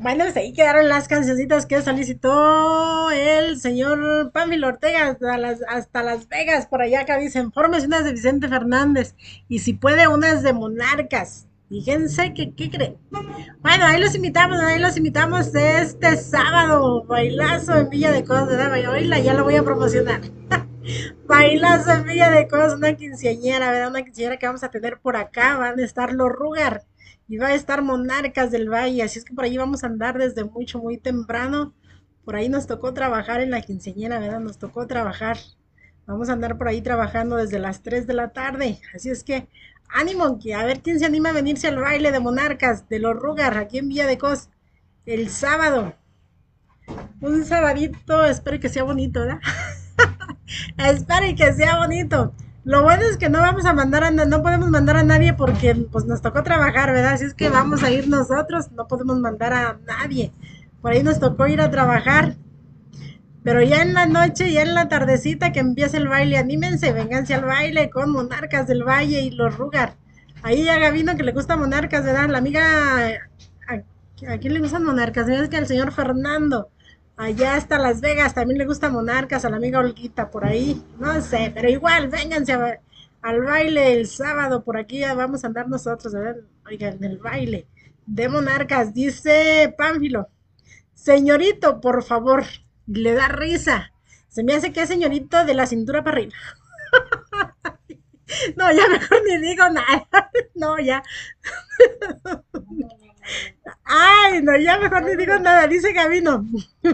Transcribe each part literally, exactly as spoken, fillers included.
Bueno, pues ahí quedaron las cancioncitas que solicitó el señor Pánfilo Ortega hasta las, hasta Las Vegas, por allá acá dicen, formas unas de Vicente Fernández y si puede unas de Monarcas. Fíjense que, ¿qué creen? Bueno, ahí los invitamos, ahí los invitamos este sábado, bailazo en Villa de Cos, ¿verdad? Oíla, ya lo voy a promocionar. Bailazo en Villa de Cos, una quinceañera, ¿verdad? Una quinceañera que vamos a tener por acá, van a estar los Rugar y va a estar Monarcas del Valle, así es que por ahí vamos a andar desde mucho, muy temprano. Por ahí nos tocó trabajar en la quinceañera, ¿verdad? Nos tocó trabajar. Vamos a andar por ahí trabajando desde las tres de la tarde, así es que ánimo, que a ver quién se anima a venirse al baile de Monarcas, de los Rugar, aquí en Villa de Cos, el sábado. Un sabadito, espero que sea bonito, ¿verdad? Espero y que sea bonito. Lo bueno es que no vamos a mandar a, no podemos mandar a nadie porque pues nos tocó trabajar, ¿verdad? Así es que vamos a ir nosotros, no podemos mandar a nadie. Por ahí nos tocó ir a trabajar. Pero ya en la noche, ya en la tardecita que empieza el baile, anímense, vénganse al baile con Monarcas del Valle y los Rugar. Ahí ya Gavino que le gusta Monarcas, ¿verdad? La amiga, ¿a, a quién le gustan Monarcas? Es que al señor Fernando. Allá hasta Las Vegas también le gusta Monarcas, a la amiga Olguita por ahí. No sé, pero igual, vénganse a, al baile el sábado. Por aquí ya vamos a andar nosotros, ¿verdad? Oigan, en el baile de Monarcas. Dice Pánfilo, señorito, por favor, le da risa. Se me hace que es señorito de la cintura para arriba. No, ya mejor ni digo nada. No, ya. Ay, no, ya mejor ni digo nada. Dice Gabino.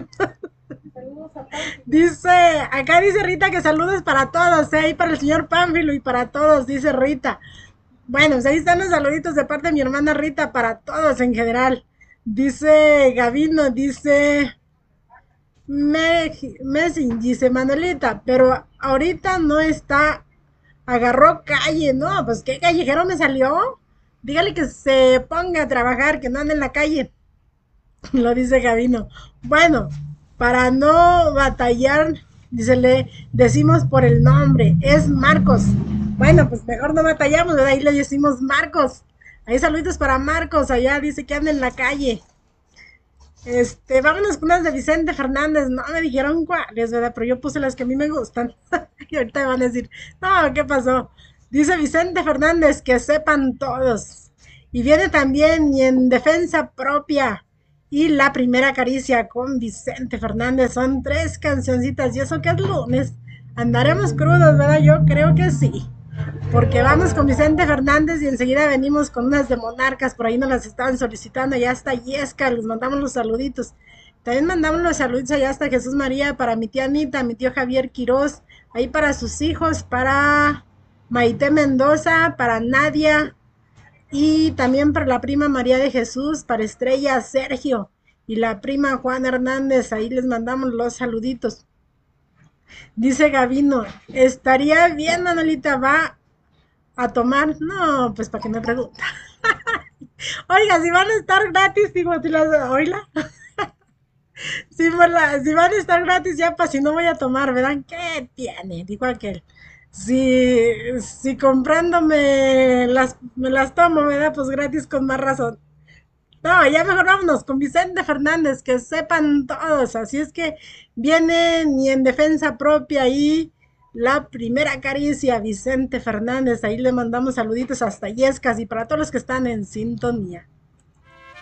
Dice, acá dice Rita que saludos para todos, ¿eh? Ahí para el señor Pánfilo y para todos, dice Rita. Bueno, pues ahí están los saluditos de parte de mi hermana Rita para todos en general. Dice Gabino, dice Messi, dice Manuelita, pero ahorita no está, agarró calle, ¿no? Pues qué callejero me salió. Dígale que se ponga a trabajar, que no ande en la calle. Lo dice Gabino. Bueno, para no batallar, dice, le decimos por el nombre, es Marcos. Bueno, pues mejor no batallamos, ¿verdad? Ahí le decimos Marcos. Ahí saluditos para Marcos, allá dice que anda en la calle. Este, vámonos con unas de Vicente Fernández. No me dijeron cuáles, ¿verdad? Pero yo puse las que a mí me gustan. Y ahorita me van a decir, no, ¿qué pasó? Dice Vicente Fernández, que sepan todos. Y viene también y en defensa propia. Y la primera caricia con Vicente Fernández. Son tres cancioncitas. Y eso que es lunes. Andaremos crudos, ¿verdad? Yo creo que sí. Porque vamos con Vicente Fernández y enseguida venimos con unas de Monarcas, por ahí nos las estaban solicitando, ya está Yesca, les mandamos los saluditos. También mandamos los saluditos allá hasta Jesús María, para mi tía Anita, mi tío Javier Quiroz, ahí para sus hijos, para Maite Mendoza, para Nadia y también para la prima María de Jesús, para Estrella Sergio y la prima Juan Hernández, ahí les mandamos los saluditos. Dice Gavino, estaría bien, Manolita, va a tomar. No, pues para que me pregunta. Oiga, si van a estar gratis, digo, si las, oíla. Si, la, si van a estar gratis, ya para si no voy a tomar, ¿verdad? ¿Qué tiene? Dijo aquel. Si, si comprándome las, me las tomo, ¿verdad? Pues gratis con más razón. No, ya mejor vámonos con Vicente Fernández, que sepan todos. Así es que vienen y en defensa propia y la primera caricia, Vicente Fernández. Ahí le mandamos saluditos hasta Yescas y para todos los que están en sintonía.